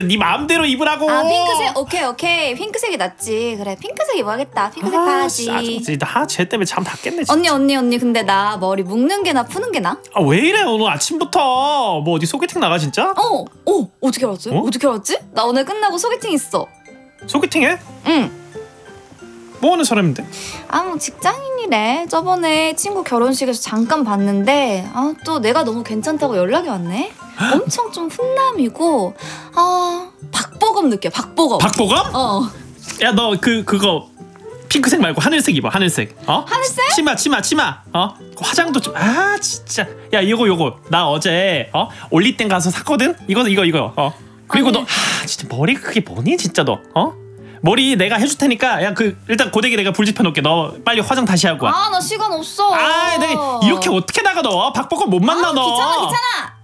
네 마음대로 입으라고. 아 핑크색? 오케이 핑크색이 낫지. 그래 핑크색 입어야겠다. 핑크색 사야지. 쟤 때문에 잠 다 깼네 진짜. 언니 근데 나 머리 묶는 게 나 푸는 게 나? 아 왜 이래 오늘 아침부터. 뭐 어디 소개팅 나가 진짜? 어떻게 알았어요? 어떻게 알았지? 나 오늘 끝나고 소개팅 있어. 소개팅해? 응. 뭐 하는 사람인데? 뭐 직장인이래. 저번에 친구 결혼식에서 잠깐 봤는데 또 내가 너무 괜찮다고 연락이 왔네. 엄청 좀 훈남이고 박보검 느껴. 박보검. 박보검? 야 너 그거 핑크색 말고 하늘색 입어. 하늘색. 하늘색? 치마. 화장도 좀. 진짜. 야 요거 나 어제 올리 땡 가서 샀거든. 이거. 그리고 아니. 너 진짜 머리가 그게 뭐니 진짜 너. 머리 내가 해줄 테니까 야 일단 고데기 내가 불 지펴놓을게. 너 빨리 화장 다시 하고 와. 나 시간 없어. 내가 이렇게 어떻게 나가 너. 박보검 못 만나 너. 귀찮아.